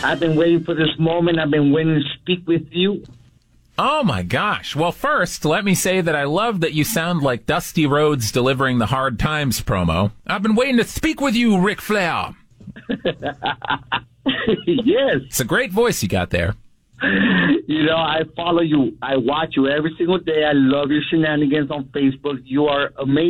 I've been waiting for this moment. I've been waiting to speak with you. Oh, my gosh. Well, first, let me say that I love that you sound like Dusty Rhodes delivering the Hard Times promo. I've been waiting to speak with you, Ric Flair. Yes. It's a great voice you got there. I follow you. I watch you every single day. I love your shenanigans on Facebook. You are amazing.